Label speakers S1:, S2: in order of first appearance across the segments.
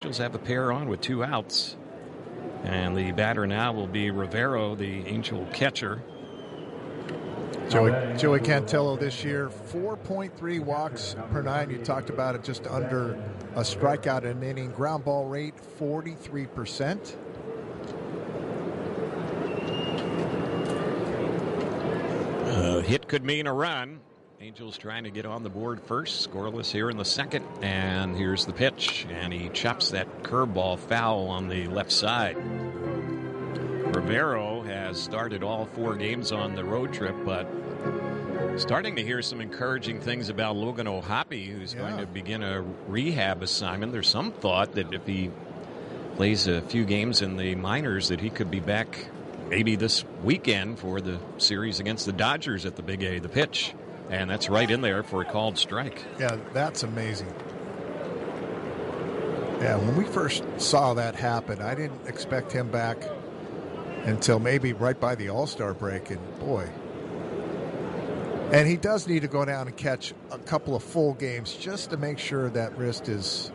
S1: Angels have a pair on with 2 outs. And the batter now will be Rivero, the Angel catcher.
S2: Joey Cantillo this year, 4.3 walks per 9. You talked about it, just under a strikeout an inning. Ground ball rate, 43%.
S1: Hit could mean a run. Angels trying to get on the board first. Scoreless here in the second. And here's the pitch. And he chops that curveball foul on the left side. Rivero has started all 4 games on the road trip, but starting to hear some encouraging things about Logan O'Hoppe, who's going to begin a rehab assignment. There's some thought that if he plays a few games in the minors that he could be back maybe this weekend for the series against the Dodgers at the Big A. The pitch, and that's right in there for a called strike.
S2: Yeah, that's amazing. Yeah, when we first saw that happen, I didn't expect him back until maybe right by the All-Star break, and boy. And he does need to go down and catch a couple of full games just to make sure that wrist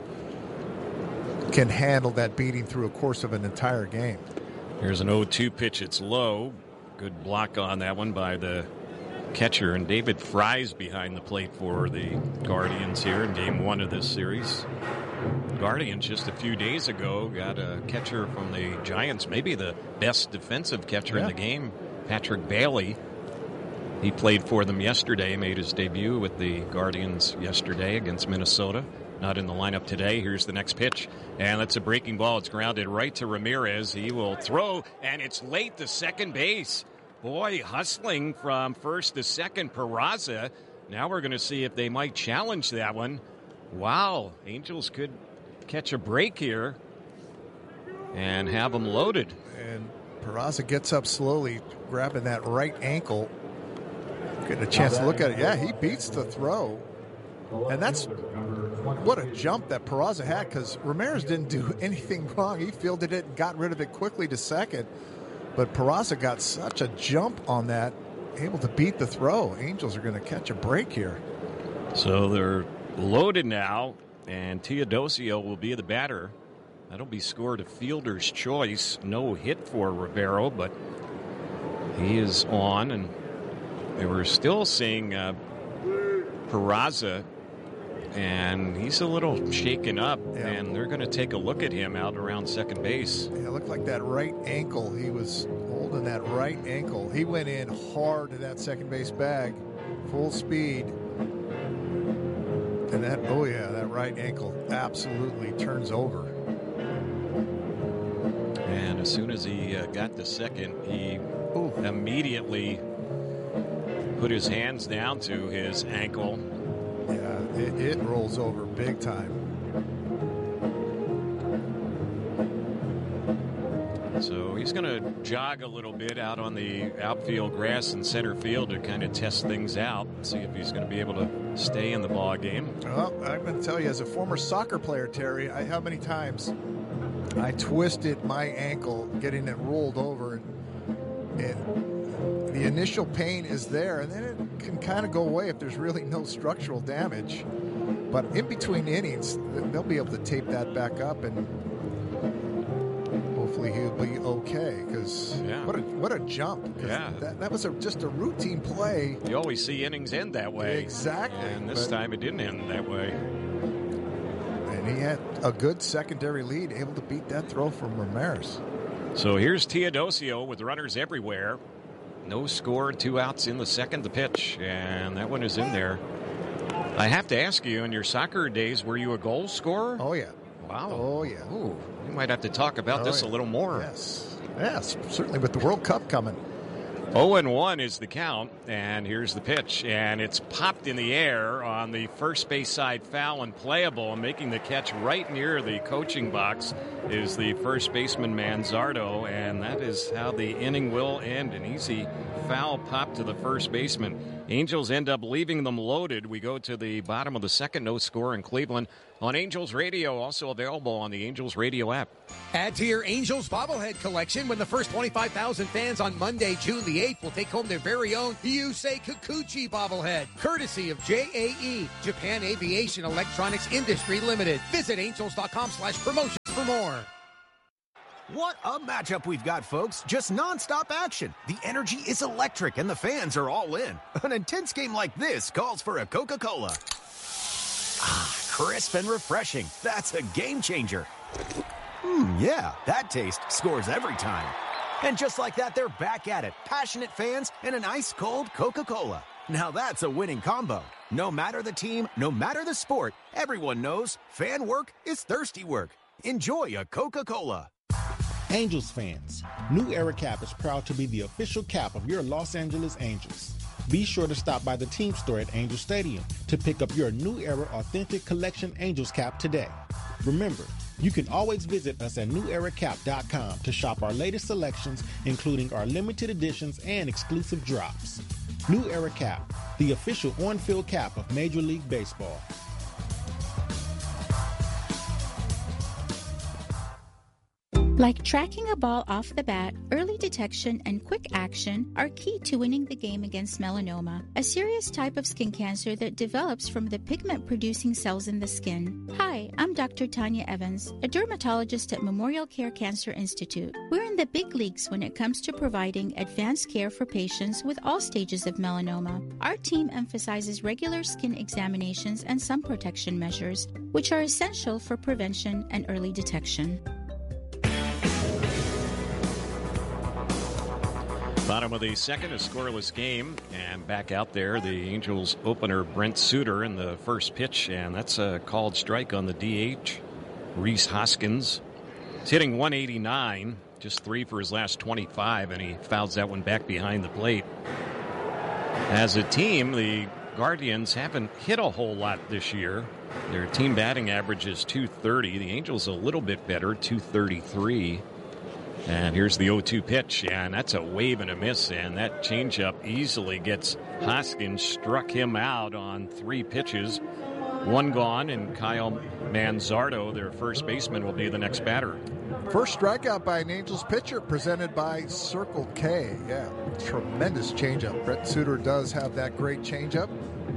S2: can handle that beating through a course of an entire game.
S1: Here's an 0-2 pitch. It's low. Good block on that one by the catcher. And David Fry's behind the plate for the Guardians here in Game 1 of this series. Guardians just a few days ago got a catcher from the Giants, maybe the best defensive catcher in the game, Patrick Bailey. He played for them yesterday, made his debut with the Guardians yesterday against Minnesota. Not in the lineup today. Here's the next pitch, and that's a breaking ball. It's grounded right to Ramirez. He will throw, and it's late to second base. Boy, hustling from first to second, Peraza. Now we're going to see if they might challenge that one. Wow, Angels could catch a break here and have them loaded.
S2: And Peraza gets up slowly, grabbing that right ankle. Getting a chance to look at it. Yeah, he beats the throw. And that's what a jump that Peraza had, because Ramirez didn't do anything wrong. He fielded it and got rid of it quickly to second. But Peraza got such a jump on that, able to beat the throw. Angels are going to catch a break here.
S1: So they're loaded now, and Teodosio will be the batter. That'll be scored a fielder's choice. No hit for Rivero, but he is on, and they were still seeing Peraza, and he's a little shaken up, and they're going to take a look at him out around second base.
S2: Yeah, it looked like that right ankle. He was holding that right ankle. He went in hard to that second base bag, full speed. And that, that right ankle absolutely turns over.
S1: And as soon as he got to second, he immediately put his hands down to his ankle.
S2: Yeah, it rolls over big time.
S1: So he's going to jog a little bit out on the outfield grass in center field to kind of test things out, see if he's going to be able to stay in the ball game.
S2: Well, I'm going to tell you, as a former soccer player, Terry, how many times I twisted my ankle getting it rolled over, and the initial pain is there, and then it can kind of go away if there's really no structural damage. But in between innings, they'll be able to tape that back up, and hopefully he'll be okay, because what a jump.
S1: Yeah.
S2: That was just a routine play.
S1: You always see innings end that way.
S2: Exactly.
S1: And this time it didn't end that way.
S2: And he had a good secondary lead, able to beat that throw from Ramirez.
S1: So here's Teodosio with runners everywhere. No score, 2 outs in the second. The pitch, and that one is in there. I have to ask you, in your soccer days, were you a goal scorer?
S2: Oh, yeah.
S1: Wow.
S2: Oh, yeah.
S1: Ooh, we might have to talk about this a little more.
S2: Yes, certainly with the World Cup coming.
S1: 0-1 is the count, and here's the pitch, and it's popped in the air on the first base side, foul and playable, and making the catch right near the coaching box is the first baseman Manzardo, and that is how the inning will end. An easy foul pop to the first baseman. Angels end up leaving them loaded. We go to the bottom of the second, no score in Cleveland. On Angels Radio, also available on the Angels Radio app.
S3: Add to your Angels bobblehead collection when the first 25,000 fans on Monday, June the 8th will take home their very own Yusei Kikuchi bobblehead, courtesy of JAE, Japan Aviation Electronics Industry Limited. Visit angels.com/promotion. for more.
S4: What a matchup we've got, folks. Just nonstop action. The energy is electric and the fans are all in. An intense game like this calls for a Coca-Cola. Ah, crisp and refreshing. That's a game changer. Yeah, that taste scores every time. And just like that, they're back at it. Passionate fans and an ice-cold Coca-Cola. Now that's a winning combo. No matter the team, no matter the sport, everyone knows fan work is thirsty work. Enjoy a Coca-Cola.
S5: Angels fans, New Era Cap is proud to be the official cap of your Los Angeles Angels. Be sure to stop by the team store at Angel Stadium to pick up your New Era Authentic Collection Angels cap today. Remember, you can always visit us at NewEraCap.com to shop our latest selections, including our limited editions and exclusive drops. New Era Cap, the official on-field cap of Major League Baseball.
S6: Like tracking a ball off the bat, early detection and quick action are key to winning the game against melanoma, a serious type of skin cancer that develops from the pigment-producing cells in the skin. Hi, I'm Dr. Tanya Evans, a dermatologist at Memorial Care Cancer Institute. We're in the big leagues when it comes to providing advanced care for patients with all stages of melanoma. Our team emphasizes regular skin examinations and sun protection measures, which are essential for prevention and early detection.
S1: Bottom of the second, a scoreless game, and back out there, the Angels opener Brent Suter in the first pitch, and that's a called strike on the DH. Rhys Hoskins. He's hitting 189, just 3 for his last 25, and he fouls that one back behind the plate. As a team, the Guardians haven't hit a whole lot this year. Their team batting average is .230. The Angels a little bit better, .233. And here's the 0-2 pitch, and that's a wave and a miss, and that changeup easily gets Hoskins, struck him out on 3 pitches. 1 gone, and Kyle Manzardo, their first baseman, will be the next batter.
S2: First strikeout by an Angels pitcher presented by Circle K. Yeah, tremendous changeup. Brent Suter does have that great changeup.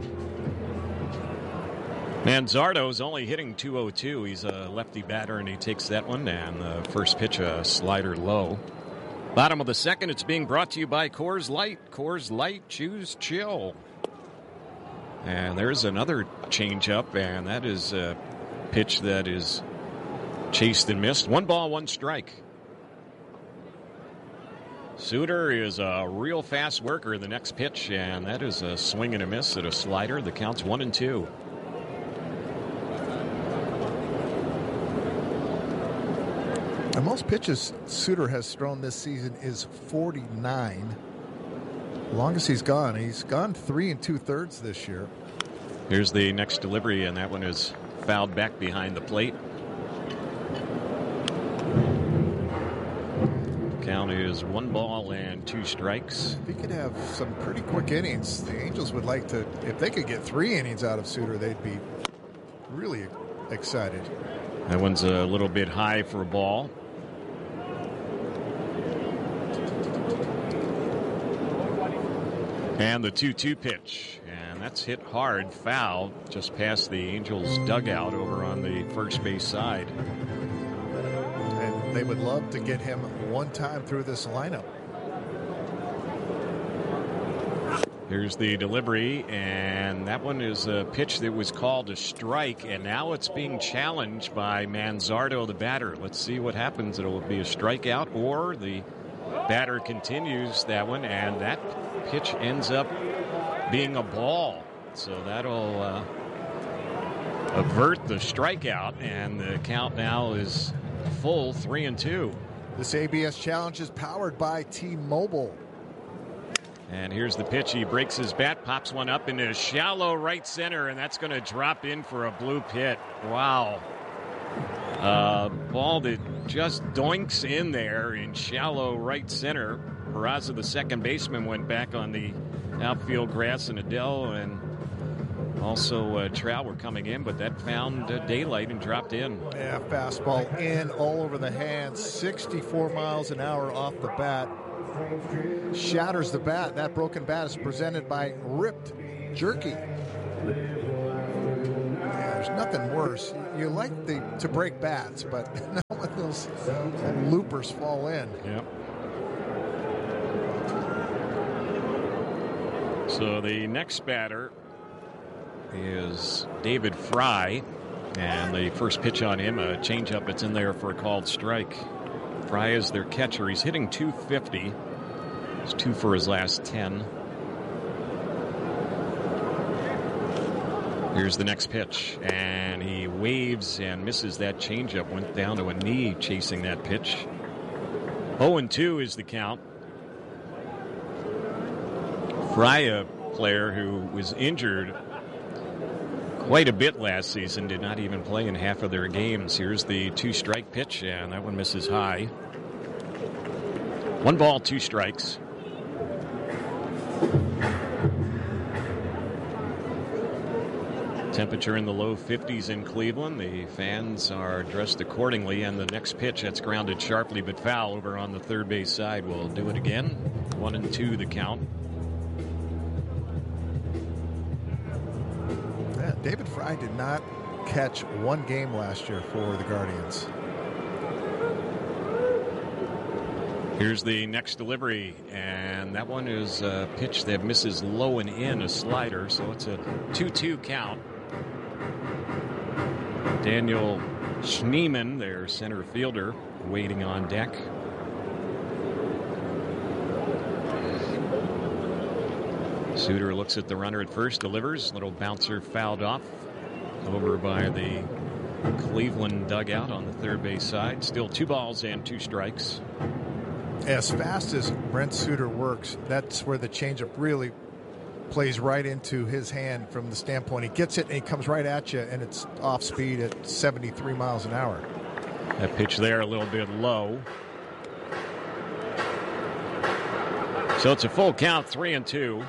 S1: Manzardo's only hitting .202. He's a lefty batter, and he takes that one. And the first pitch, a slider low. Bottom of the second, it's being brought to you by Coors Light. Coors Light, choose chill. And there's another changeup, and that is a pitch that is chased and missed. 1 ball, 1 strike. Suter is a real fast worker. The next pitch, and that is a swing and a miss at a slider. The count's 1-2.
S2: And most pitches Suter has thrown this season is 49. Longest he's gone 3 2/3 this year.
S1: Here's the next delivery, and that one is fouled back behind the plate. Count is 1 ball and 2 strikes.
S2: If he could have some pretty quick innings, the Angels would like to, if they could get 3 innings out of Suter, they'd be really excited.
S1: That one's a little bit high for a ball. And the 2-2 pitch, and that's hit hard, foul, just past the Angels' dugout over on the first base side.
S2: And they would love to get him one time through this lineup.
S1: Here's the delivery, and that one is a pitch that was called a strike, and now it's being challenged by Manzardo, the batter. Let's see what happens. It'll be a strikeout, or the batter continues that one, and that pitch ends up being a ball. So that'll avert the strikeout, and the count now is full 3-2.
S2: This ABS challenge is powered by T-Mobile.
S1: And here's the pitch. He breaks his bat, pops one up into shallow right center, and that's going to drop in for a blue pit. Wow. Ball that just doinks in there in shallow right center. Peraza, the second baseman, went back on the outfield grass, and Adele and also Trout were coming in, but that found daylight and dropped in.
S2: Yeah, fastball in all over the hands, 64 miles an hour off the bat. Shatters the bat. That broken bat is presented by Ripped Jerky. And there's nothing worse. You like to break bats, but not when those loopers fall in.
S1: Yep. So the next batter is David Fry, and the first pitch on him, a changeup. It's in there for a called strike. Fry is their catcher. He's hitting .250. He's 2 for his last 10. Here's the next pitch, and he waves and misses that changeup. Went down to a knee chasing that pitch. 0-2 is the count. Fry, a player who was injured quite a bit last season, did not even play in half of their games. Here's the 2-strike pitch, and that one misses high. 1 ball, 2 strikes. Temperature in the low 50s in Cleveland. The fans are dressed accordingly, and the next pitch, that's grounded sharply but foul over on the third base side. We'll do it again. 1-2 the count.
S2: Yeah, David Fry did not catch one game last year for the Guardians.
S1: Here's the next delivery, and that one is a pitch that misses low and in, a slider, so it's a 2-2 count. Daniel Schneemann, their center fielder, waiting on deck. Suter looks at the runner at first, delivers. Little bouncer fouled off over by the Cleveland dugout on the third base side. Still 2 balls and 2 strikes.
S2: As fast as Brent Suter works, that's where the changeup really plays right into his hand from the standpoint. He gets it and he comes right at you, and it's off speed at 73 miles an hour.
S1: That pitch there a little bit low. So it's a full count, 3-2.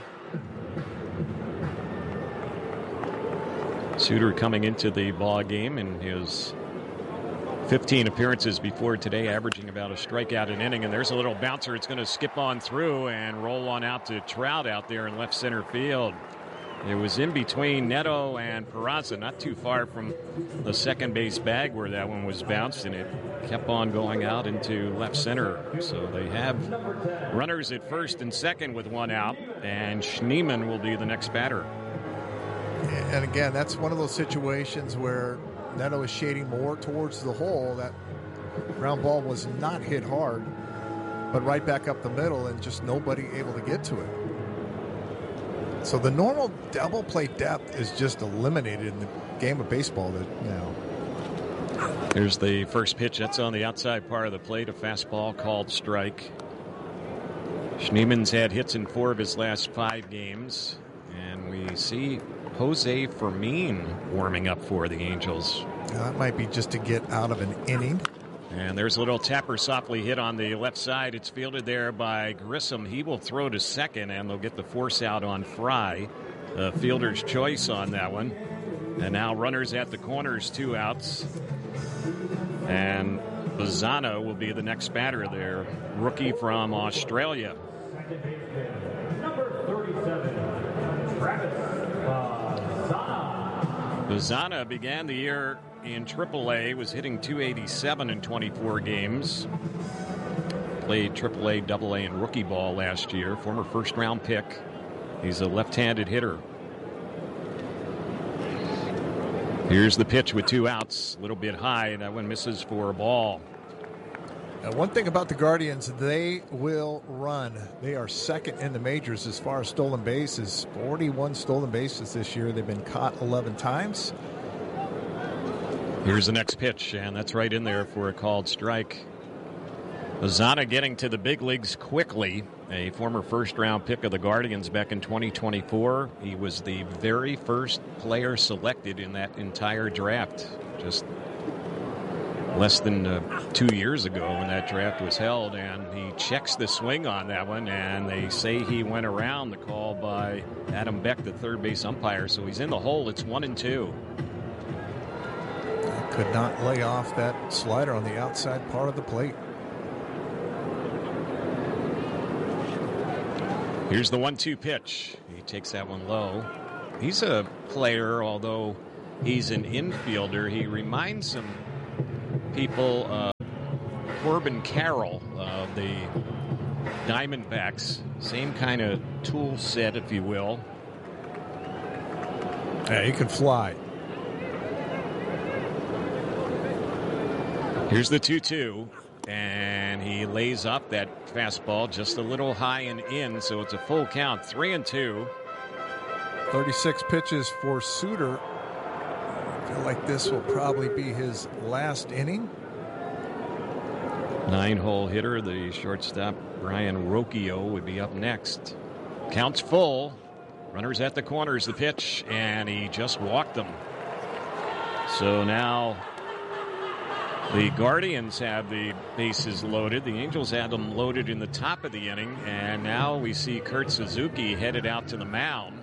S1: Suter coming into the ball game in his 15 appearances before today, averaging about a strikeout an inning. And there's a little bouncer. It's going to skip on through and roll on out to Trout out there in left center field. It was in between Neto and Peraza, not too far from the second base bag where that one was bounced, and it kept on going out into left center. So they have runners at first and second with 1 out, and Schneemann will be the next batter.
S2: And again, that's one of those situations where Neto is shading more towards the hole. That ground ball was not hit hard, but right back up the middle, and just nobody able to get to it. So the normal double play depth is just eliminated in the game of baseball now.
S1: Here's the first pitch. That's on the outside part of the plate. A fastball called strike. Schneemann's had hits in 4 of his last 5 games. And we see Jose Fermin warming up for the Angels.
S2: Now that might be just to get out of an inning.
S1: And there's a little tapper softly hit on the left side. It's fielded there by Grissom. He will throw to second, and they'll get the force out on Fry. The fielder's choice on that one. And now runners at the corners, 2 outs. And Bazzano will be the next batter there. Rookie from Australia.
S7: Number 37, Travis
S1: Bazzano began the year in AAA, was hitting .287 in 24 games. Played AAA, AA, and rookie ball last year. Former first-round pick. He's a left-handed hitter. Here's the pitch with 2 outs. A little bit high. That one misses for a ball.
S2: One thing about the Guardians, they will run. They are second in the majors as far as stolen bases. 41 stolen bases this year. They've been caught 11 times.
S1: Here's the next pitch, and that's right in there for a called strike. Bazzano getting to the big leagues quickly. A former first-round pick of the Guardians back in 2024. He was the very first player selected in that entire draft. Just less than 2 years ago when that draft was held, and he checks the swing on that one, and they say he went around the call by Adam Beck, the third base umpire, so he's in the hole. It's 1-2.
S2: Could not lay off that slider on the outside part of the plate.
S1: Here's the 1-2 pitch. He takes that one low. He's a player, although he's an infielder. He reminds some people of Corbin Carroll of the Diamondbacks. Same kind of tool set, if you will.
S2: Yeah, he can fly.
S1: Here's the 2-2, and he lays up that fastball just a little high and in, so it's a full count, 3-2.
S2: 36 pitches for Suter. I feel like this will probably be his last inning.
S1: 9-hole hitter, the shortstop, Brian Rocchio, would be up next. Count's full. Runners at the corners, the pitch, and he just walked them. So now the Guardians have the bases loaded. The Angels had them loaded in the top of the inning, and now we see Kurt Suzuki headed out to the mound.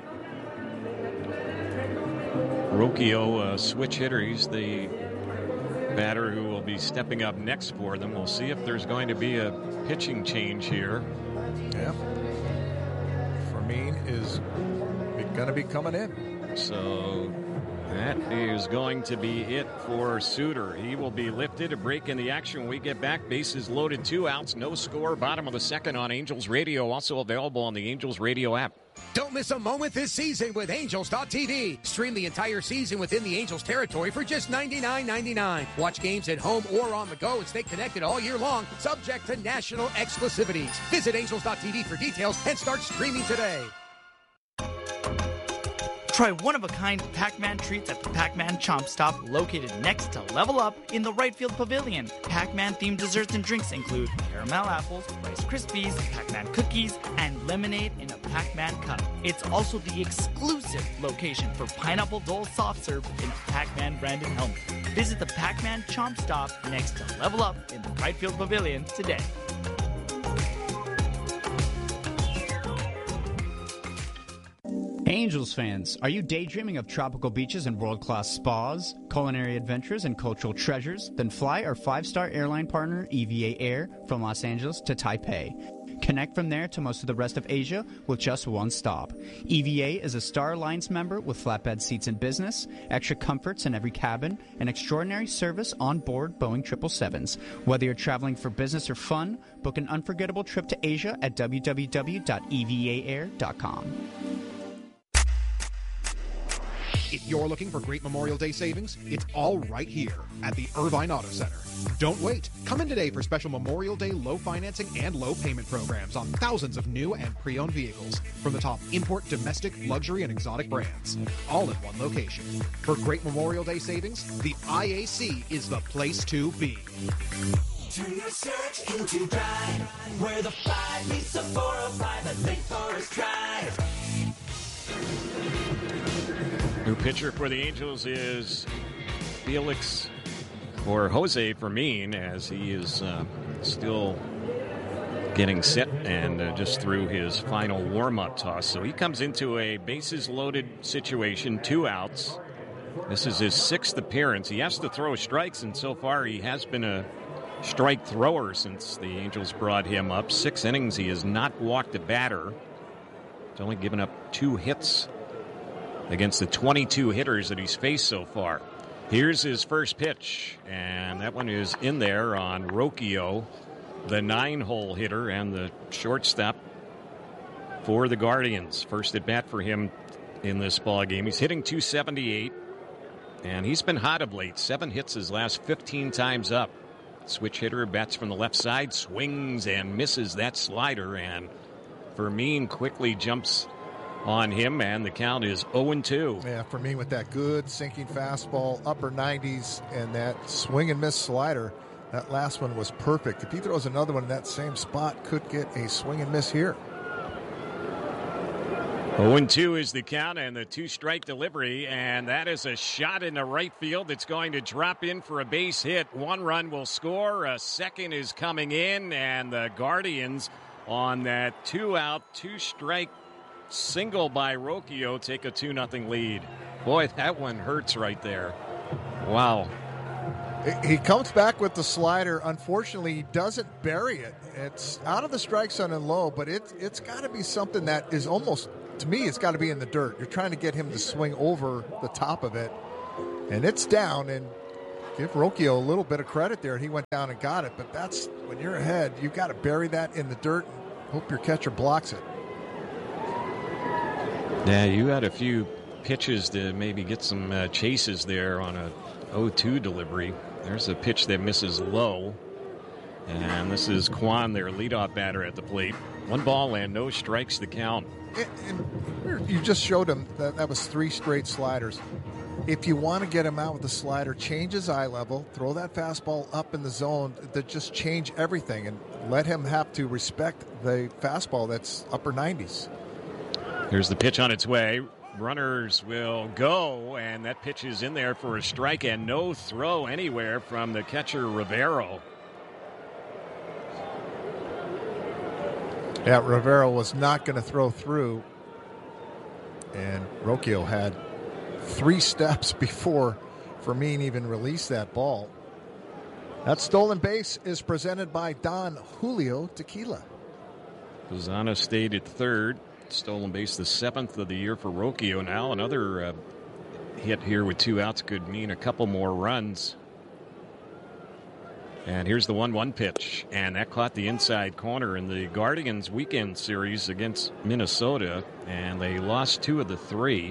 S1: Rocchio, a switch hitter, he's the batter who will be stepping up next for them. We'll see if there's going to be a pitching change here.
S2: Yeah. Fermin is going to be coming in.
S1: So that is going to be it for Suter. He will be lifted. A break in the action when we get back. Bases loaded, 2 outs, no score. Bottom of the second on Angels Radio. Also available on the Angels Radio app.
S3: Don't miss a moment this season with Angels.tv. Stream the entire season within the Angels territory for just $99.99. Watch games at home or on the go and stay connected all year long, subject to national exclusivities. Visit Angels.tv for details and start streaming today.
S8: Try one-of-a-kind Pac-Man treats at the Pac-Man Chomp Stop located next to Level Up in the right field pavilion. Pac-Man themed desserts and drinks include caramel apples, Rice Krispies, Pac-Man cookies, and lemonade in a Pac-Man cup. It's also the exclusive location for Pineapple Dole soft serve in Pac-Man branded helmet. Visit the Pac-Man Chomp Stop next to Level Up in the right field pavilion today.
S9: Angels fans, are you daydreaming of tropical beaches and world-class spas, culinary adventures, and cultural treasures? Then fly our 5-star airline partner, EVA Air, from Los Angeles to Taipei. Connect from there to most of the rest of Asia with just one stop. EVA is a Star Alliance member with flatbed seats in business, extra comforts in every cabin, and extraordinary service on board Boeing 777s. Whether you're traveling for business or fun, book an unforgettable trip to Asia at www.evaair.com.
S10: If you're looking for great Memorial Day savings, it's all right here at the Irvine Auto Center. Don't wait. Come in today for special Memorial Day low financing and low payment programs on thousands of new and pre-owned vehicles from the top import, domestic, luxury, and exotic brands, all in one location. For great Memorial Day savings, the IAC is the place to be.
S11: Turn your search into drive, where the 5 meets the 405 at Lake Forest Drive.
S1: New pitcher for the Angels is Felix, or Jose Fermin, as he is still getting set and just through his final warm-up toss. So he comes into a bases-loaded situation, 2 outs. This is his 6th appearance. He has to throw strikes, and so far he has been a strike thrower since the Angels brought him up. 6 innings, he has not walked a batter. He's only given up 2 hits against the 22 hitters that he's faced so far. Here's his first pitch, and that one is in there on Rocchio, the 9-hole hitter and the shortstop for the Guardians. First at bat for him in this ball game. He's hitting .278, and he's been hot of late. 7 hits his last 15 times up. Switch hitter, bats from the left side, swings and misses that slider, and Fermin quickly jumps on him, and the count is 0-2.
S2: Yeah, Fermin with that good sinking fastball, upper 90s, and that swing and miss slider. That last one was perfect. If he throws another one in that same spot, could get a swing and miss here.
S1: 0-2 is the count, and the 2-strike delivery, and that is a shot in the right field that's going to drop in for a base hit. 1 run will score, a second is coming in, and the Guardians on that 2-out, 2-strike single by Rocchio take a 2-0 lead. Boy, that one hurts right there. Wow.
S2: He comes back with the slider. Unfortunately, he doesn't bury it. It's out of the strike zone and low, but it's got to be something that is almost to me, it's got to be in the dirt. You're trying to get him to swing over the top of it, and it's down. And give Rocchio a little bit of credit there. He went down and got it, but that's when you're ahead, you've got to bury that in the dirt and hope your catcher blocks it.
S1: Yeah, you had a few pitches to maybe get some chases there on a 0-2 delivery. There's a pitch that misses low. And this is Kwan, their leadoff batter at the plate. 1 ball and no strikes to count.
S2: And you just showed him that was 3 straight sliders. If you want to get him out with the slider, change his eye level, throw that fastball up in the zone, that just change everything and let him have to respect the fastball that's upper 90s.
S1: Here's the pitch on its way. Runners will go, and that pitch is in there for a strike and no throw anywhere from the catcher Rivero.
S2: Yeah, Rivero was not going to throw through, and Rocchio had 3 steps before Fermin even released that ball. That stolen base is presented by Don Julio Tequila.
S1: Lozano stayed at third. Stolen base, the 7th of the year for Rocchio. Now another hit here with 2 outs could mean a couple more runs. And here's the 1-1 pitch, and that caught the inside corner in the Guardians weekend series against Minnesota, and they lost 2 of the 3.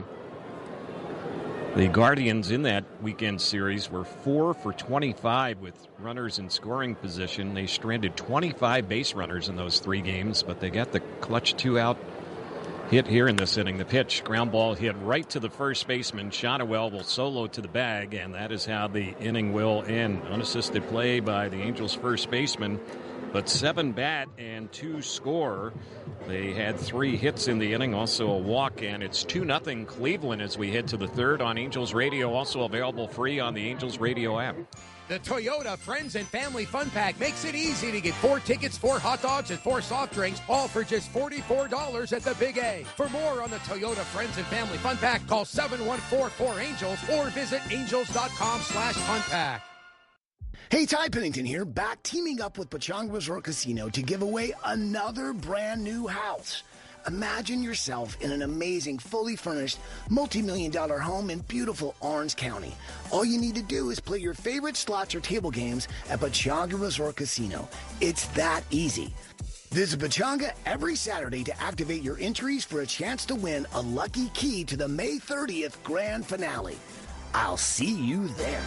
S1: The Guardians in that weekend series were 4 for 25 with runners in scoring position. They stranded 25 base runners in those 3 games, but they got the clutch 2-out hit here in this inning. The pitch, ground ball hit right to the first baseman. Shotwell will solo to the bag, and that is how the inning will end. Unassisted play by the Angels' first baseman, but 7 bat and 2 score. They had 3 hits in the inning, also a walk, and it's 2-0 Cleveland as we head to the 3rd on Angels Radio, also available free on the Angels Radio app.
S3: The Toyota Friends and Family Fun Pack makes it easy to get 4 tickets, 4 hot dogs, and 4 soft drinks, all for just $44 at the Big A. For more on the Toyota Friends and Family Fun Pack, call 714-4ANGELS or visit angels.com/funpack.
S12: Hey, Ty Pennington here, back teaming up with Pechanga Resort Casino to give away another brand new house. Imagine yourself in an amazing, fully furnished, multi-million-dollar home in beautiful Orange County. All you need to do is play your favorite slots or table games at Pechanga Resort Casino. It's that easy. Visit Pechanga every Saturday to activate your entries for a chance to win a lucky key to the May 30th grand finale. I'll see you there.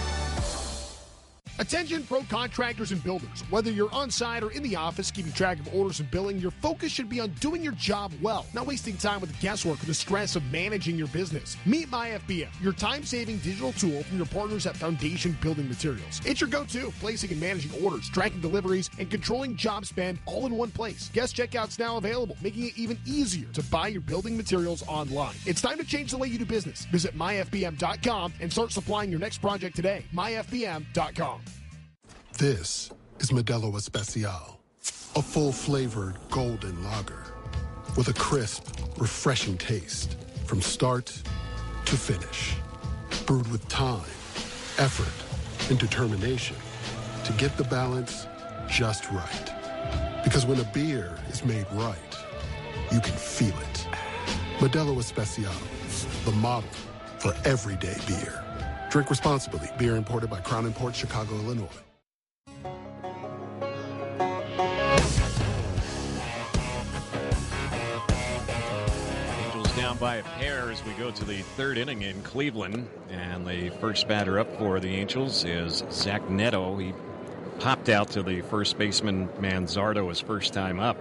S13: Attention pro contractors and builders. Whether you're on site or in the office keeping track of orders and billing, your focus should be on doing your job well, not wasting time with the guesswork or the stress of managing your business. Meet MyFBM, your time-saving digital tool from your partners at Foundation Building Materials. It's your go-to, placing and managing orders, tracking deliveries, and controlling job spend all in one place. Guest checkout's now available, making it even easier to buy your building materials online. It's time to change the way you do business. Visit myfbm.com and start supplying your next project today. myfbm.com.
S14: This is Modelo Especial, a full-flavored golden lager with a crisp, refreshing taste from start to finish. Brewed with time, effort, and determination to get the balance just right. Because when a beer is made right, you can feel it. Modelo Especial, the model for everyday beer. Drink responsibly. Beer imported by Crown Imports, Chicago, Illinois.
S1: Down by a pair as we go to the 3rd inning in Cleveland, and the first batter up for the Angels is Zach Neto. He popped out to the first baseman Manzardo his first time up.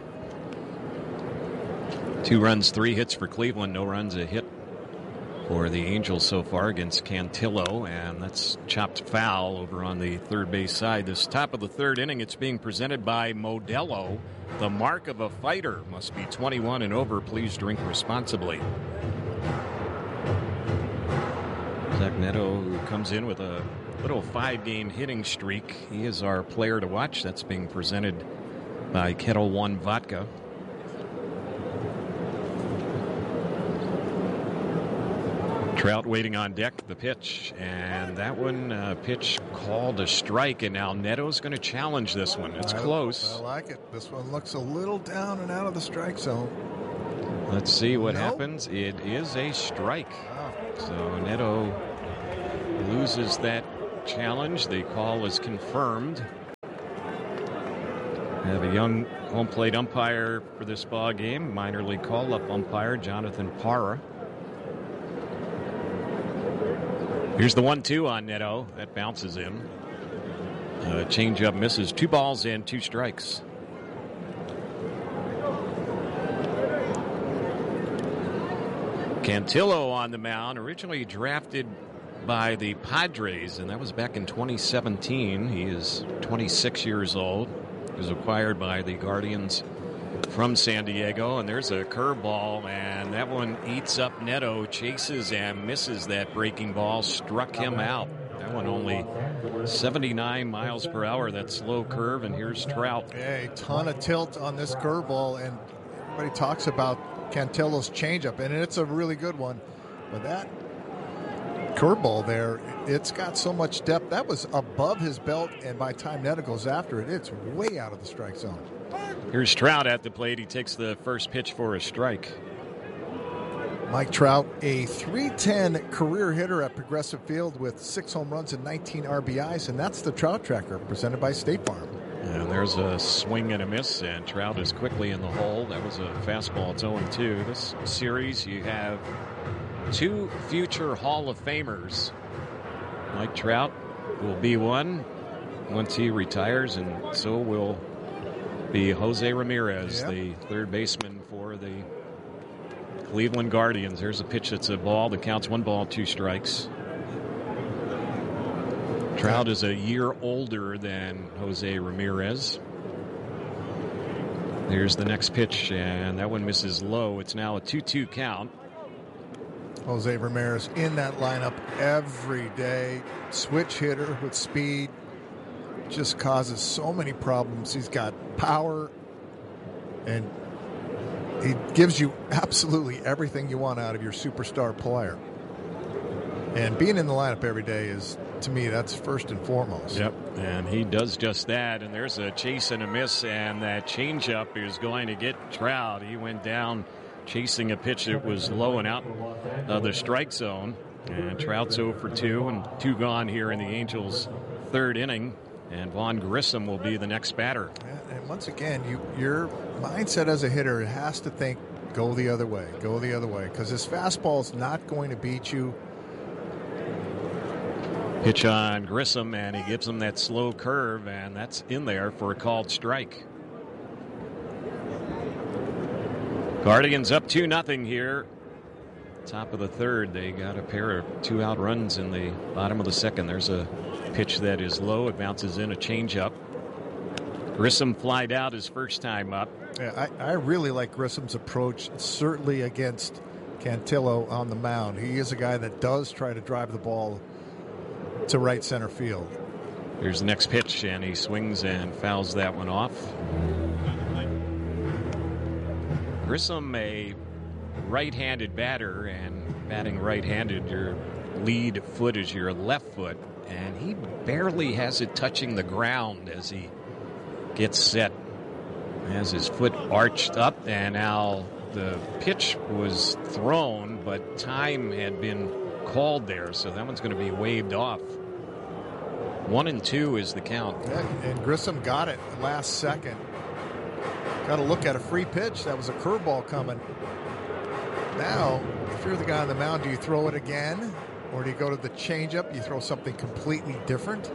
S1: 2 runs, 3 hits for Cleveland, no runs, a hit for the Angels so far against Cantillo, and that's chopped foul over on the third base side. This top of the 3rd inning, it's being presented by Modelo. The mark of a fighter must be 21 and over. Please drink responsibly. Zach Neto, who comes in with a little 5-game hitting streak. He is our player to watch. That's being presented by Kettle One Vodka. Trout waiting on deck, the pitch, and that one pitch called a strike, and now Neto's going to challenge this one. It's close.
S2: I like it. This one looks a little down and out of the strike zone.
S1: Let's see what happens. It is a strike. So Neto loses that challenge. The call is confirmed. We have a young home plate umpire for this ball game, minor league call-up umpire Jonathan Parra. Here's the 1-2 on Neto. That bounces in. Changeup misses. 2 balls and 2 strikes. Cantillo on the mound, originally drafted by the Padres, and that was back in 2017. He is 26 years old. He was acquired by the Guardians from San Diego, and there's a curveball, and that one eats up Neto, chases and misses that breaking ball, struck him out. That one only 79 miles per hour, that slow curve, and here's Trout.
S2: Yeah, a ton of tilt on this curveball, and everybody talks about Cantillo's changeup, and it's a really good one. But that curveball there, it's got so much depth. That was above his belt, and by the time Neto goes after it, it's way out of the strike zone.
S1: Here's Trout at the plate. He takes the first pitch for a strike.
S2: Mike Trout, a .310 career hitter at Progressive Field with 6 home runs and 19 RBIs, and that's the Trout Tracker presented by State Farm.
S1: And there's a swing and a miss, and Trout is quickly in the hole. That was a fastball. It's 0-2. This series, you have 2 future Hall of Famers. Mike Trout will be one once he retires, and so will be Jose Ramirez, the third baseman for the Cleveland Guardians. There's a pitch that's a ball. The count's 1 ball, 2 strikes. Trout is a year older than Jose Ramirez. There's the next pitch, and that one misses low. It's now a 2-2 count.
S2: Jose Ramirez in that lineup every day. Switch hitter with speed. Just causes so many problems. He's got power, and he gives you absolutely everything you want out of your superstar player. And being in the lineup every day is, to me, that's first and foremost.
S1: Yep, and he does just that. And there's a chase and a miss, and that changeup is going to get Trout. He went down chasing a pitch that was low and out of the strike zone. And Trout's 0 for 2, and 2 gone here in the Angels' third inning. And Vaughn Grissom will be the next batter.
S2: Yeah, and once again, your mindset as a hitter has to think, go the other way, because his fastball is not going to beat you.
S1: Pitch on Grissom, and he gives him that slow curve, and that's in there for a called strike. Guardians up 2-0 here. Top of the third, they got a pair of 2-out runs in the bottom of the second. There's a pitch that is low. It bounces in, a changeup. Grissom flied out his first time up.
S2: Yeah, I really like Grissom's approach, certainly against Cantillo on the mound. He is a guy that does try to drive the ball to right center field.
S1: Here's the next pitch, and he swings and fouls that one off. Grissom, a right-handed batter, and batting right-handed, your lead foot is your left foot, and he barely has it touching the ground as he gets set. Has his foot arched up, and now the pitch was thrown, but time had been called there, so that one's going to be waved off. 1-2 is the count.
S2: Yeah, and Grissom got it last second. Got to look at a free pitch. That was a curveball coming. Now, if you're the guy on the mound, do you throw it again? Or do you go to the changeup? You throw something completely different?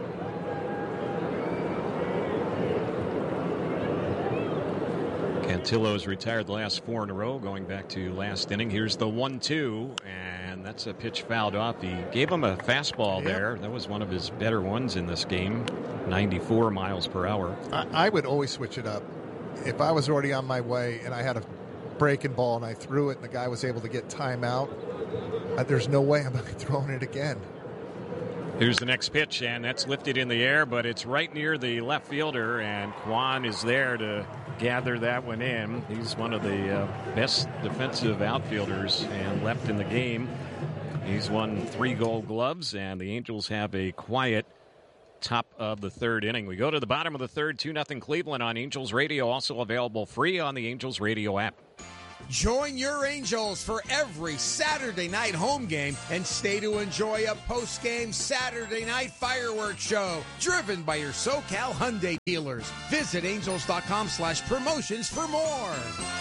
S1: Cantillo's retired the last 4 in a row, going back to last inning. Here's the 1-2, and that's a pitch fouled off. He gave him a fastball there. That was one of his better ones in this game, 94 miles per hour.
S2: I would always switch it up. If I was already on my way and I had a breaking ball and I threw it and the guy was able to get time out, there's no way I'm throwing it again.
S1: Here's the next pitch, and that's lifted in the air, but it's right near the left fielder, and Kwan is there to gather that one in. He's one of the best defensive outfielders and left in the game. He's won 3 Gold Gloves, and the Angels have a quiet top of the third inning. We go to the bottom of the third, 2-0 Cleveland on Angels Radio, also available free on the Angels Radio app.
S3: Join your Angels for every Saturday night home game and stay to enjoy a post-game Saturday night fireworks show driven by your SoCal Hyundai dealers. Visit angels.com/promotions for more.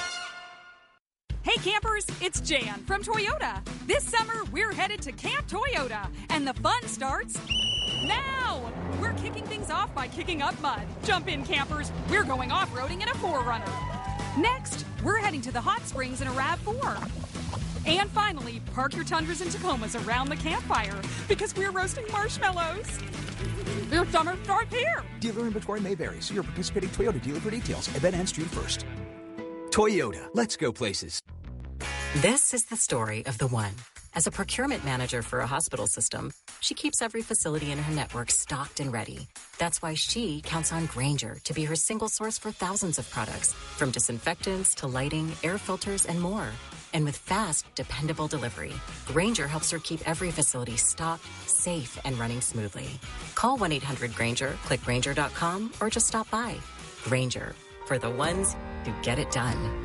S15: Hey campers, it's Jan from Toyota. This summer, we're headed to Camp Toyota, and the fun starts now. We're kicking things off by kicking up mud. Jump in, campers. We're going off-roading in a 4Runner. Next, we're heading to the hot springs in a RAV4. And finally, park your Tundras and Tacomas around the campfire because we're roasting marshmallows. Your summer starts here.
S16: Dealer inventory may vary. See your participating Toyota dealer for details. Event ends June 1st. Toyota, let's go places.
S17: This is the story of the one. As a procurement manager for a hospital system, she keeps every facility in her network stocked and ready. That's why she counts on Grainger to be her single source for thousands of products, from disinfectants to lighting, air filters, and more. And with fast, dependable delivery, Grainger helps her keep every facility stocked, safe, and running smoothly. Call 1-800-GRAINGER, click Grainger.com, or just stop by. Grainger, for the ones who get it done.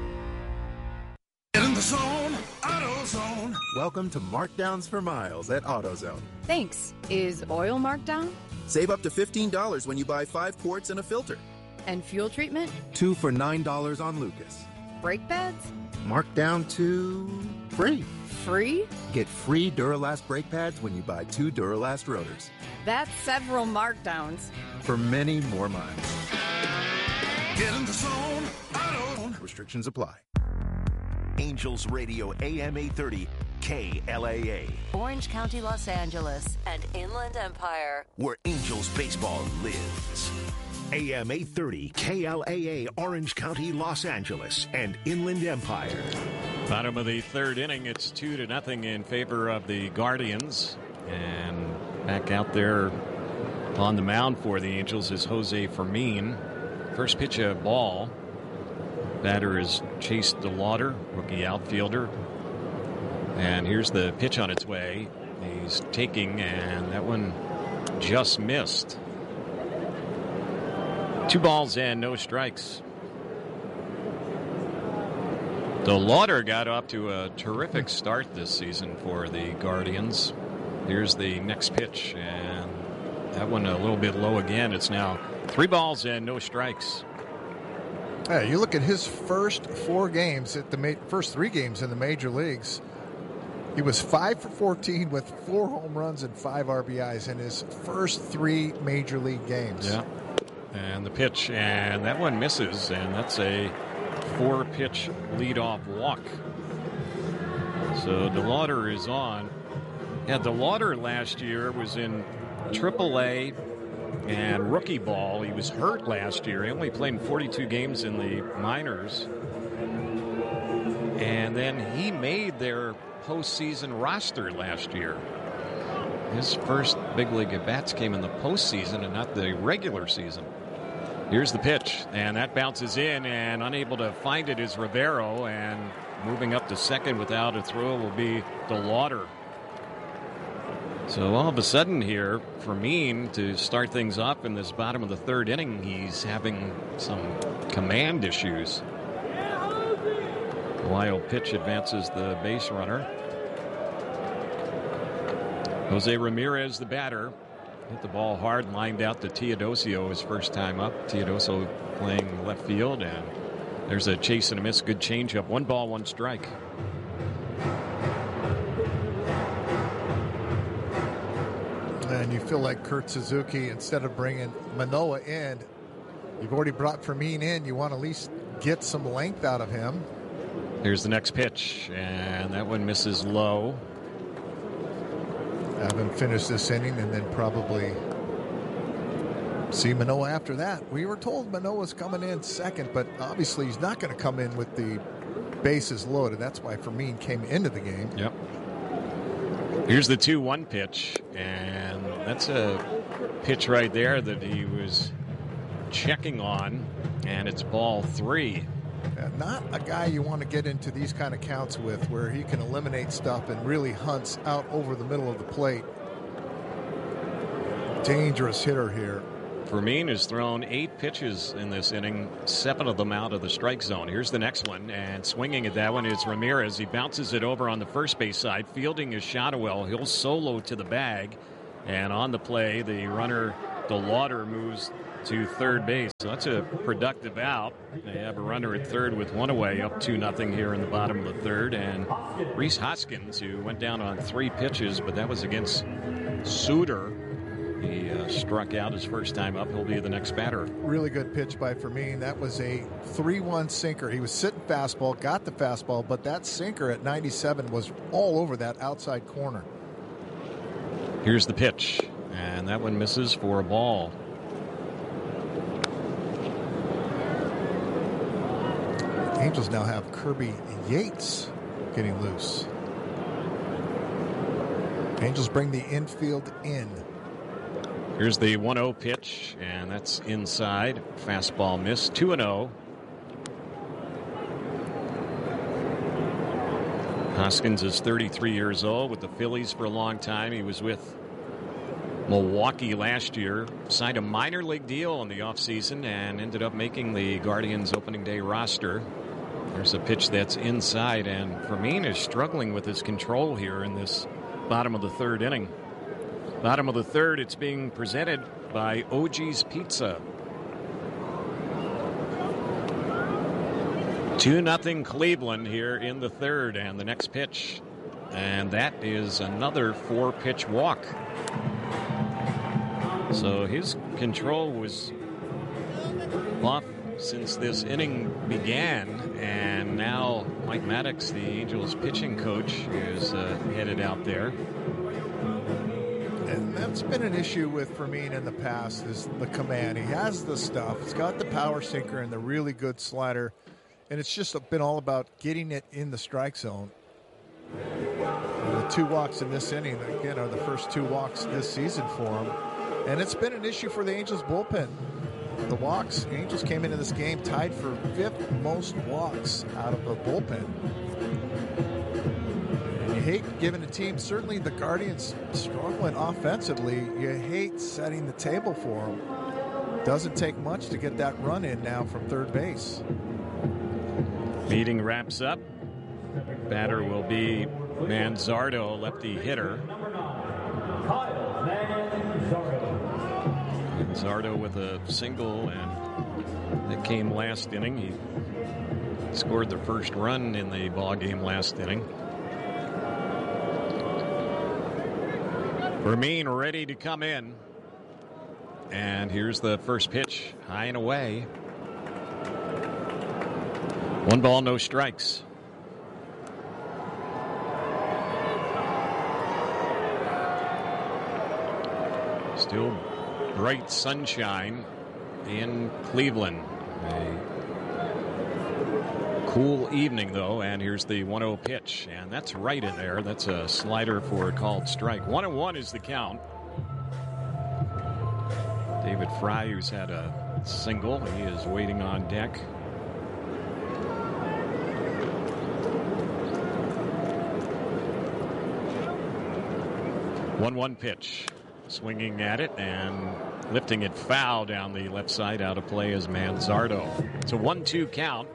S18: Get in the zone, AutoZone. Welcome to Markdowns for Miles at AutoZone.
S19: Thanks. Is oil marked down?
S18: Save up to $15 when you buy 5 quarts and a filter.
S19: And fuel treatment?
S18: 2 for $9 on Lucas.
S19: Brake pads?
S18: Marked down to free.
S19: Free?
S18: Get free Duralast brake pads when you buy 2 Duralast rotors.
S19: That's several markdowns.
S18: For many more miles. Get in the zone, AutoZone. Restrictions apply.
S20: Angels Radio AM 830, KLAA.
S21: Orange County, Los Angeles, and Inland Empire.
S20: Where Angels baseball lives. AM 830, KLAA, Orange County, Los Angeles, and Inland Empire.
S1: Bottom of the third inning, it's 2-0 in favor of the Guardians. And back out there on the mound for the Angels is Jose Fermin. First pitch, a ball. Batter is Chase DeLauder, rookie outfielder. And here's the pitch on its way. He's taking, and that one just missed. 2 balls and no strikes. DeLauder got off to a terrific start this season for the Guardians. Here's the next pitch, and that one a little bit low again. It's now 3 balls and no strikes.
S2: Yeah, you look at his first 4 games at the first 3 games in the major leagues. He was 5 for 14 with 4 home runs and 5 RBIs in his first 3 major league games.
S1: Yeah, and the pitch, and that one misses, and that's a 4-pitch leadoff walk. So DeLauder is on. Yeah, DeLauder last year was in AAA and rookie ball. He was hurt last year. He only played 42 games in the minors. And then he made their postseason roster last year. His first big league at-bats came in the postseason and not the regular season. Here's the pitch, and that bounces in, and unable to find it is Rivero, and moving up to second without a throw will be DeLauder. So all of a sudden here, Fermin, to start things up in this bottom of the third inning, he's having some command issues. Wild pitch advances the base runner. Jose Ramirez, the batter, hit the ball hard, lined out to Teodosio his first time up. Teodosio playing left field, and there's a chase and a miss. Good changeup. 1 ball, 1 strike.
S2: And you feel like Kurt Suzuki, instead of bringing Manoah in, you've already brought Fermin in. You want to at least get some length out of him.
S1: Here's the next pitch, and that one misses low.
S2: Have him finish this inning and then probably see Manoah after that. We were told Manoah's coming in second, but obviously he's not going to come in with the bases loaded. That's why Fermin came into the game.
S1: Yep. Here's the 2-1 pitch, and that's a pitch right there that he was checking on, and it's ball 3.
S2: Not a guy you want to get into these kind of counts with, where he can eliminate stuff and really hunts out over the middle of the plate. Dangerous hitter here.
S1: Fermin has thrown 8 pitches in this inning, 7 of them out of the strike zone. Here's the next one, and swinging at that one is Ramirez. He bounces it over on the first base side. Fielding is Shotwell. He'll solo to the bag, and on the play, the runner, DeLauder, moves to third base. So that's a productive out. They have a runner at third with 1 away, up 2-0 here in the bottom of the third. And Rhys Hoskins, who went down on 3 pitches, but that was against Suter. He struck out his first time up. He'll be the next batter.
S2: Really good pitch by Fermin. That was a 3-1 sinker. He was sitting fastball, got the fastball, but that sinker at 97 was all over that outside corner.
S1: Here's the pitch, and that one misses for a ball.
S2: Angels now have Kirby Yates getting loose. Angels bring the infield in.
S1: Here's the 1-0 pitch, and that's inside. Fastball miss. 2-0. Hoskins is 33 years old, with the Phillies for a long time. He was with Milwaukee last year, signed a minor league deal in the offseason, and ended up making the Guardians opening day roster. There's a pitch that's inside, and Fermin is struggling with his control here in this bottom of the third inning. Bottom of the third, it's being presented by OG's Pizza. 2-0 Cleveland here in the third, and the next pitch. And that is another 4-pitch walk. So his control was off since this inning began, and now Mike Maddox, the Angels pitching coach, is headed out there.
S2: And that's been an issue with Fermin in the past, is the command. He has the stuff. He's got the power sinker and the really good slider. And it's just been all about getting it in the strike zone. And the 2 walks in this inning, again, are the first 2 walks this season for him. And it's been an issue for the Angels bullpen. The walks, Angels came into this game tied for 5th most walks out of the bullpen. You hate giving a team, certainly the Guardians struggling offensively, you hate setting the table for them. Doesn't take much to get that run in now from third base.
S1: Meeting wraps up. Batter will be Manzardo, lefty hitter. Manzardo with a single, and that came last inning. He scored the first run in the ball game last inning. Fermin ready to come in. And here's the first pitch, high and away. 1 ball, no strikes. Still bright sunshine in Cleveland. A cool evening, though, and here's the 1-0 pitch, and that's right in there. That's a slider for a called strike. 1-1 is the count. David Fry, who's had a single, he is waiting on deck. One pitch. Swinging at it and lifting it foul down the left side. Out of play is Manzardo. It's a 1-2 count.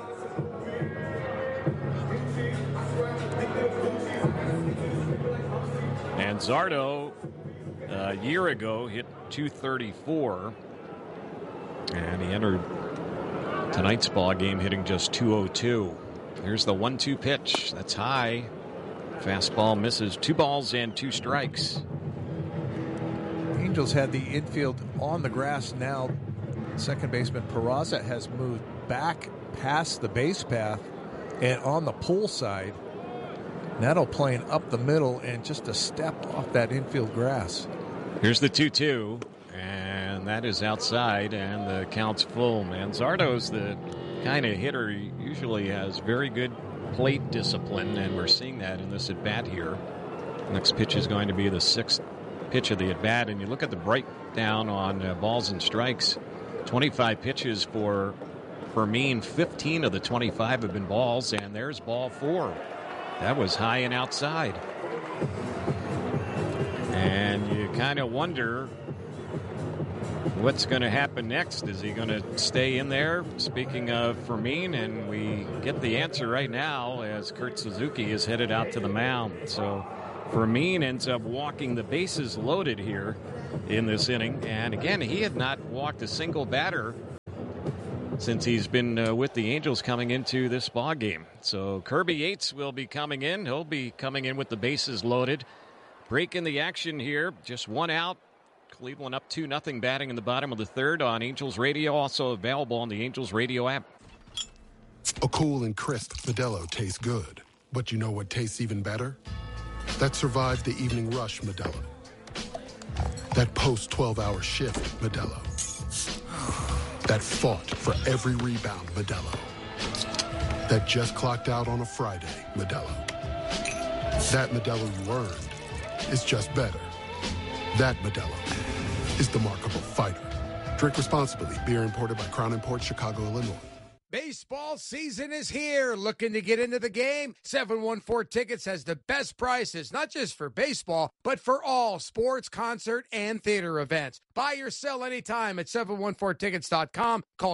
S1: Manzardo a year ago hit .234, and he entered tonight's ball game hitting just .202. Here's the 1-2 pitch. That's high. Fastball misses. 2 balls and 2 strikes.
S2: Angels had the infield on the grass. Now second baseman Peraza has moved back past the base path and on the pull side. Neto playing up the middle and just a step off that infield grass.
S1: Here's the 2-2, and that is outside, and the count's full. Manzardo's the kind of hitter he usually has very good plate discipline, and we're seeing that in this at-bat here. Next pitch is going to be the 6th pitch of the at-bat, and you look at the breakdown on balls and strikes. 25 pitches for Fermin. 15 of the 25 have been balls, and there's ball 4. That was high and outside. And you kind of wonder what's going to happen next? Is he going to stay in there? Speaking of Fermin, and we get the answer right now as Kurt Suzuki is headed out to the mound. So Fermin ends up walking the bases loaded here in this inning. And again, he had not walked a single batter since he's been with the Angels coming into this ball game. So Kirby Yates will be coming in. He'll be coming in with the bases loaded. Breaking the action here, just one out. Cleveland up 2-0, batting in the bottom of the third on Angels Radio, also available on the Angels Radio app.
S14: A cool and crisp Modelo tastes good. But you know what tastes even better? That survived the evening rush Modelo. That post-12-hour shift Modelo. That fought for every rebound Modelo. That just clocked out on a Friday Modelo. That Modelo you earned is just better. That Modelo is the markable fighter. Drink responsibly. Beer imported by Crown Imports, Chicago, Illinois.
S3: Baseball season is here. Looking to get into the game? 714 Tickets has the best prices, not just for baseball, but for all sports, concert, and theater events. Buy or sell anytime at 714tickets.com. Call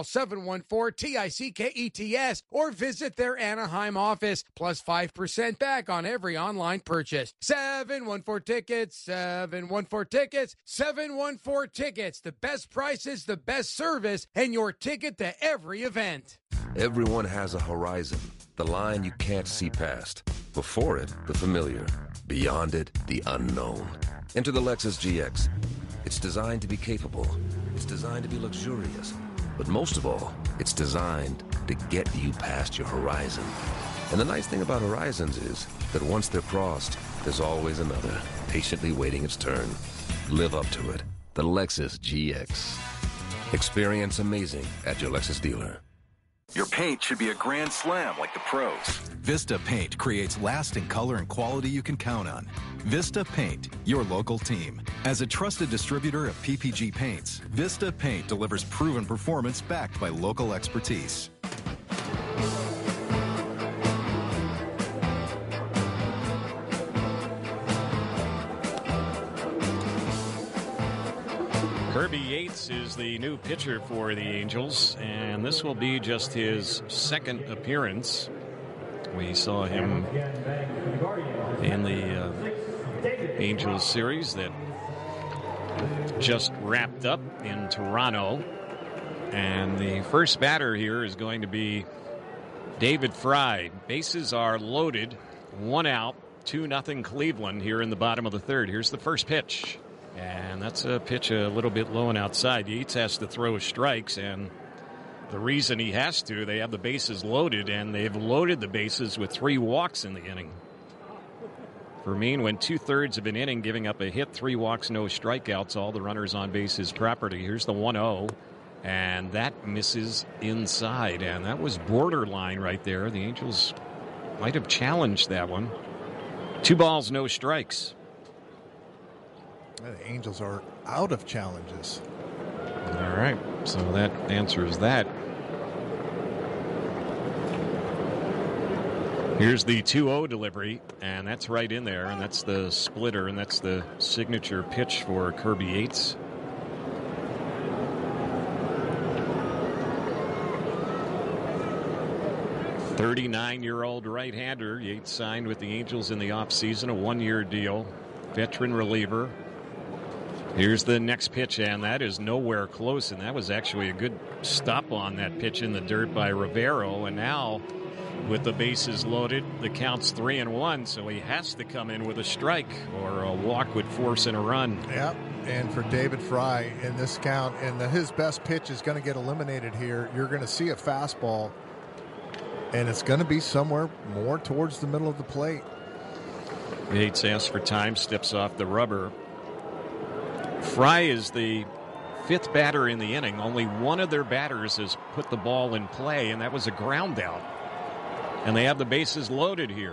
S3: 714-TICKETS or visit their Anaheim office. Plus 5% back on every online purchase. 714 Tickets, 714 Tickets, 714 Tickets. The best prices, the best service, and your ticket to every event.
S4: Everyone has a horizon, the line you can't see past. Before it, the familiar. Beyond it, the unknown. Enter the Lexus GX. It's designed to be capable. It's designed to be luxurious. But most of all, it's designed to get you past your horizon. And the nice thing about horizons is that once they're crossed, there's always another, patiently waiting its turn. Live up to it. The Lexus GX. Experience amazing at your Lexus dealer.
S22: Your paint should be a grand slam like the pros. Vista Paint creates lasting color and quality you can count on. Vista Paint, your local team. As a trusted distributor of PPG paints, Vista Paint delivers proven performance backed by local expertise.
S1: Kirby Yates is the new pitcher for the Angels, and this will be just his second appearance. We saw him in the Angels series that just wrapped up in Toronto. And the first batter here is going to be David Fry. Bases are loaded, one out, 2-0 Cleveland here in the bottom of the third. Here's the first pitch. And that's a pitch a little bit low and outside. Yates has to throw strikes, and the reason he has to, they have the bases loaded, and they've loaded the bases with 3 walks in the inning. Fermin went 2/3 of an inning, giving up a hit, 3 walks, no strikeouts, all the runners on base his property. Here's the 1-0, and that misses inside, and that was borderline right there. The Angels might have challenged that one. 2 balls, no strikes.
S2: The Angels are out of challenges.
S1: All right, so that answers that. Here's the 2-0 delivery, and that's right in there, and that's the splitter, and that's the signature pitch for Kirby Yates. "39-year-old right-hander. Yates signed with the Angels in the offseason, a 1-year deal. Veteran reliever. Here's the next pitch, and that is nowhere close, and that was actually a good stop on that pitch in the dirt by Rivero. And now, with the bases loaded, the count's 3-1, so he has to come in with a strike, or a walk would force in a run.
S2: Yeah, and for David Fry in this count, and his best pitch is going to get eliminated here. You're going to see a fastball, and it's going to be somewhere more towards the middle of the plate.
S1: Yates asks for time, steps off the rubber. Fry is the 5th batter in the inning. Only one of their batters has put the ball in play, and that was a ground out. And they have the bases loaded here.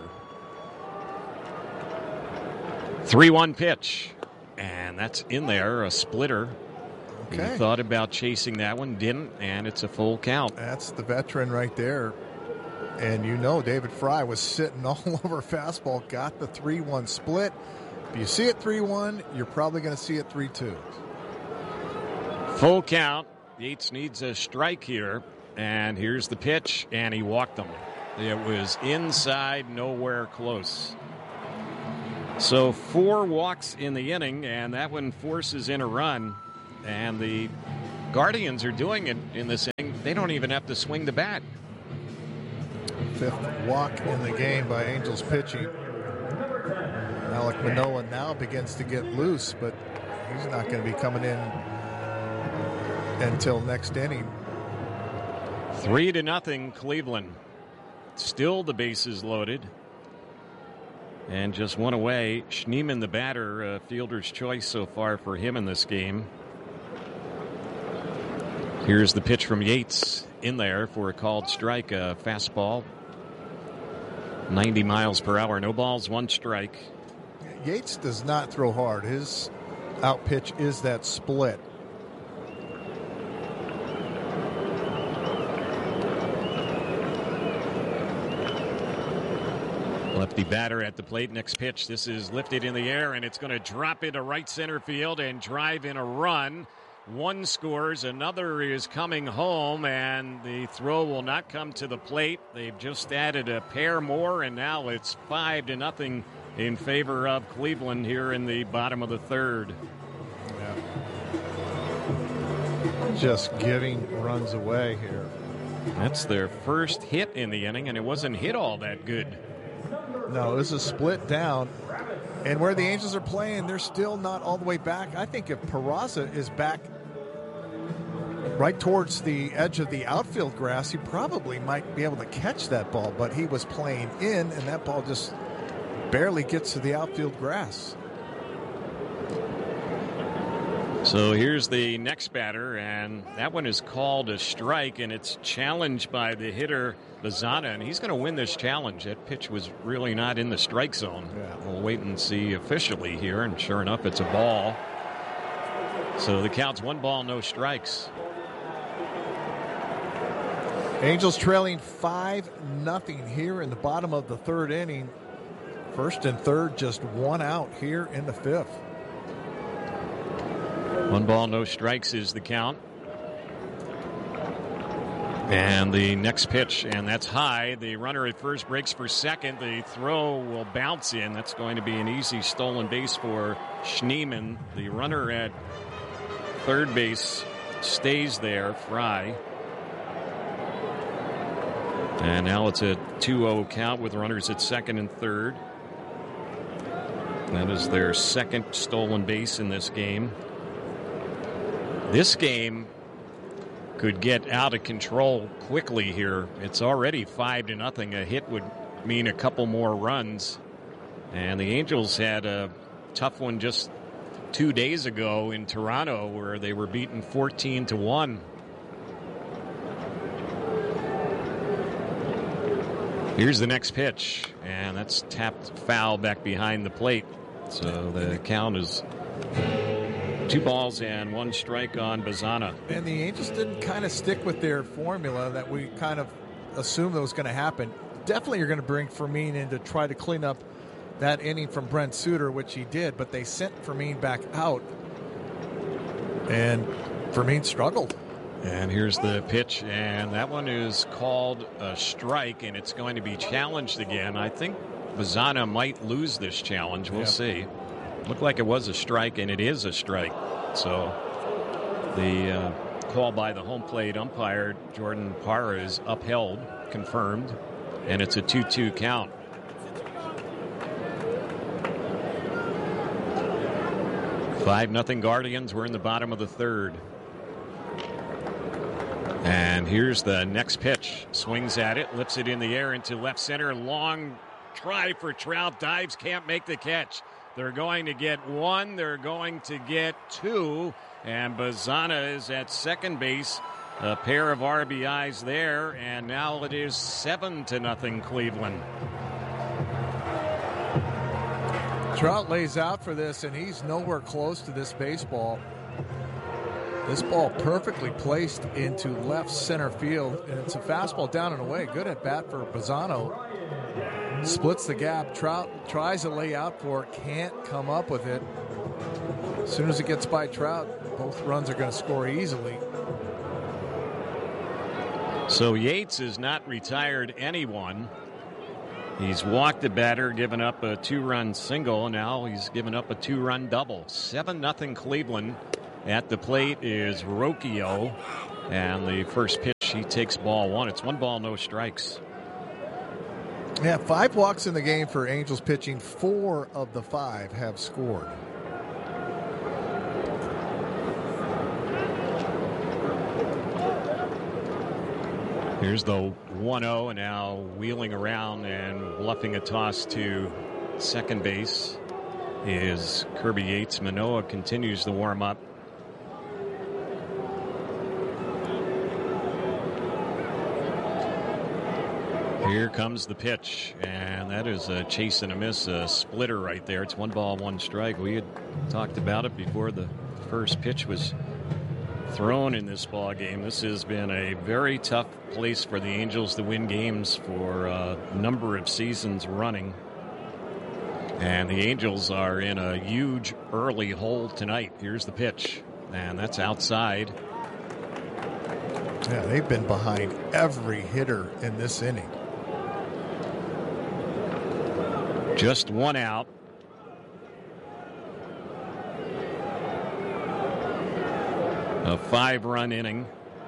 S1: 3-1 pitch, and that's in there, a splitter.
S2: Okay.
S1: He thought about chasing that one, didn't, and it's a full count.
S2: That's the veteran right there. And you know David Fry was sitting all over fastball, got the 3-1 split. If you see it 3-1, you're probably going to see it 3-2.
S1: Full count. Yates needs a strike here. And here's the pitch, and he walked them. It was inside, nowhere close. So 4 walks in the inning, and that one forces in a run. And the Guardians are doing it in this inning. They don't even have to swing the bat.
S2: 5th walk in the game by Angels pitching. Alek Manoah now begins to get loose, but he's not going to be coming in until next inning.
S1: 3-0 Cleveland. Still the bases loaded. And just one away. Schneemann, the batter, fielder's choice so far for him in this game. Here's the pitch from Yates in there for a called strike, a fastball. 90 miles per hour, no balls, 1 strike.
S2: Yates does not throw hard. His out pitch is that split.
S1: Lefty batter at the plate. Next pitch. This is lifted in the air, and it's going to drop into right center field and drive in a run. 1 scores, another is coming home, and the throw will not come to the plate. They've just added a pair more, and now it's 5-0 in favor of Cleveland here in the bottom of the 3rd.
S2: Yeah. Just giving runs away here.
S1: That's their first hit in the inning, and it wasn't hit all that good.
S2: No, this is split down. And where the Angels are playing, they're still not all the way back. I think if Peraza is back right towards the edge of the outfield grass, he probably might be able to catch that ball. But he was playing in, and that ball just barely gets to the outfield grass.
S1: So here's the next batter, and that one is called a strike, and it's challenged by the hitter, Bazana, and he's going to win this challenge. That pitch was really not in the strike zone.
S2: Yeah.
S1: We'll wait and see officially here, and sure enough, it's a ball. So the count's 1 ball, no strikes.
S2: Angels trailing 5-0 here in the bottom of the 3rd inning. 1st and 3rd, just 1 out here in the 5th.
S1: 1 ball, no strikes is the count. And the next pitch, and that's high. The runner at first breaks for second. The throw will bounce in. That's going to be an easy stolen base for Schneemann. The runner at third base stays there, Fry. And now it's a 2-0 count with runners at second and third. That is their second stolen base in this game. This game could get out of control quickly here. It's already 5-0. A hit would mean a couple more runs. And the Angels had a tough one just 2 days ago in Toronto where they were beaten 14-1. Here's the next pitch, and that's tapped foul back behind the plate. So the count is 2 balls and 1 strike on Bazana.
S2: And the Angels didn't kind of stick with their formula that we kind of assumed that was going to happen. Definitely you're going to bring Fermin in to try to clean up that inning from Brent Suter, which he did, but they sent Fermin back out, and Fermin struggled.
S1: And here's the pitch, and that one is called a strike, and it's going to be challenged again. I think Bazana might lose this challenge. We'll see. Looked like it was a strike, and it is a strike. So the call by the home plate umpire, Jordan Parra, is upheld, confirmed, and it's a 2-2 count. Five-0 Guardians. We're in the bottom of the 3rd. And here's the next pitch. Swings at it, lifts it in the air into left center. Long try for Trout. Dives, can't make the catch. They're going to get 1. They're going to get 2. And Bazana is at second base. A pair of RBIs there. And now it is 7-0 Cleveland.
S2: Trout lays out for this, and he's nowhere close to this baseball. This ball perfectly placed into left center field, and it's a fastball down and away. Good at bat for Bazano. Splits the gap. Trout tries to lay out for it, can't come up with it. As soon as it gets by Trout, Both runs are going to score easily.
S1: So Yates has not retired anyone. He's walked the batter, given up a 2-run single, and now he's given up a 2-run double. 7-0 Cleveland. At the plate is Rocchio, and the first pitch, he takes ball 1. It's 1 ball, no strikes.
S2: Yeah, 5 walks in the game for Angels pitching. 4 of the 5 have scored.
S1: Here's the 1-0, and now wheeling around and bluffing a toss to second base is Kirby Yates. Manoah continues the warm-up. Here comes the pitch, and that is a chase and a miss, a splitter right there. It's 1 ball, 1 strike. We had talked about it before the first pitch was thrown in this ball game. This has been a very tough place for the Angels to win games for a number of seasons running. And the Angels are in a huge early hole tonight. Here's the pitch, and that's outside.
S2: Yeah, they've been behind every hitter in this inning.
S1: Just 1 out. A 5-run inning.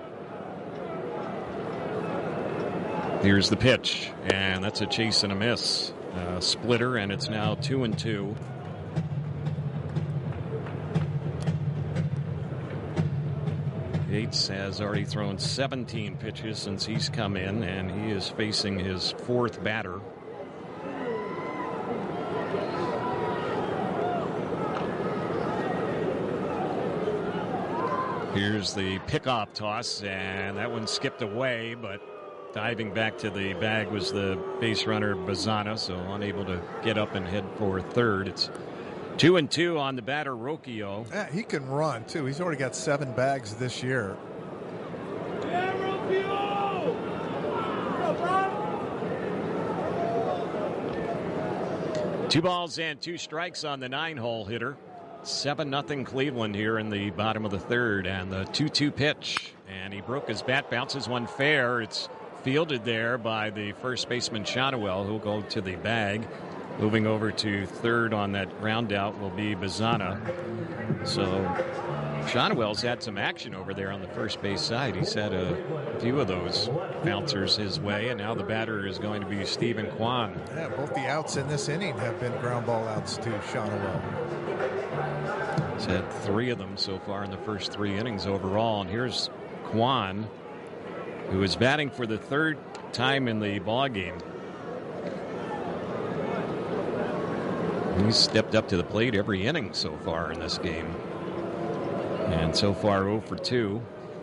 S1: Here's the pitch, and that's a chase and a miss. Splitter, and it's now 2-2. Yates has already thrown 17 pitches since he's come in, and he is facing his 4th batter. Here's the pickoff toss, and that one skipped away, but diving back to the bag was the base runner Bazana, so unable to get up and head for third. It's 2-2 on the batter, Rocchio.
S2: Yeah, he can run, too. He's already got 7 bags this year.
S1: 2 balls and 2 strikes on the 9-hole hitter. 7-0 Cleveland here in the bottom of the 3rd, and the 2-2 pitch, and he broke his bat, bounces one fair. It's fielded there by the first baseman Shotwell, who'll go to the bag. Moving over to 3rd on that ground out will be Bazana. So Shotwell's had some action over there on the first base side. He's had a few of those bouncers his way, and now the batter is going to be Stephen Kwan.
S2: Yeah, both the outs in this inning have been ground ball outs to Shotwell.
S1: He's had 3 of them so far in the first 3 innings overall. And here's Kwan, who is batting for the 3rd time in the ball game. He's stepped up to the plate every inning so far in this game. And so far 0 for 2.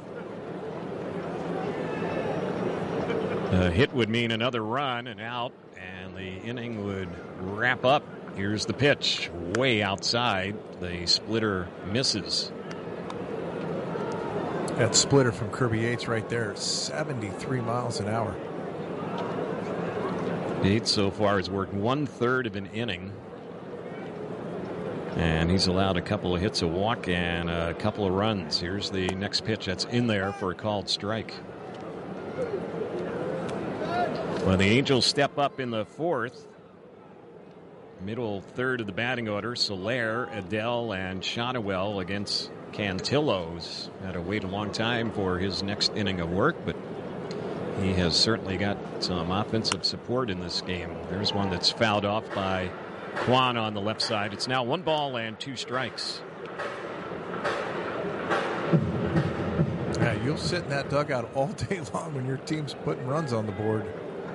S1: A hit would mean another run and out, and the inning would wrap up. Here's the pitch, way outside. The splitter misses.
S2: That splitter from Kirby Yates right there, 73 miles an hour.
S1: Yates so far has worked 1/3 of an inning. And he's allowed a couple of hits, a walk, and a couple of runs. Here's the next pitch that's in there for a called strike. Well, the Angels step up in the 4th. Middle 3rd of the batting order, Soler, Adele, and Shotwell against Cantillo's. Had to wait a long time for his next inning of work, but he has certainly got some offensive support in this game. There's one that's fouled off by Kwan on the left side. It's now 1 ball and 2 strikes.
S2: Yeah, you'll sit in that dugout all day long when your team's putting runs on the board.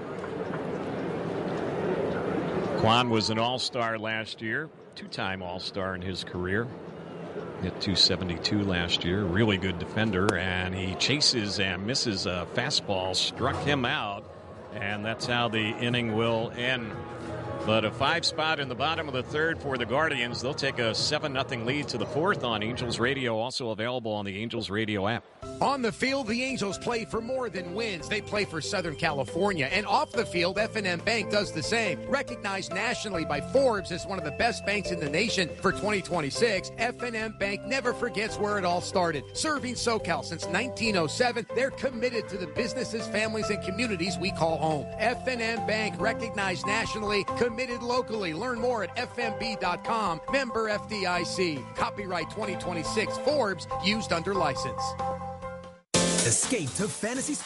S1: Kwan was an all-star last year, 2-time all-star in his career. Hit 272 last year. Really good defender, and he chases and misses a fastball, struck him out, and that's how the inning will end. But a 5 spot in the bottom of the third for the Guardians. They'll take a 7-0 lead to the fourth on Angels Radio, also available on the Angels Radio app.
S3: On the field, the Angels play for more than wins. They play for Southern California. And off the field, F&M Bank does the same. Recognized nationally by Forbes as one of the best banks in the nation for 2026, F&M Bank never forgets where it all started. Serving SoCal since 1907, they're committed to the businesses, families, and communities we call home. F&M Bank, recognized nationally, committed locally. Learn more at fmb.com. Member FDIC. Copyright 2026 Forbes, used under license.
S5: Escape to fantasy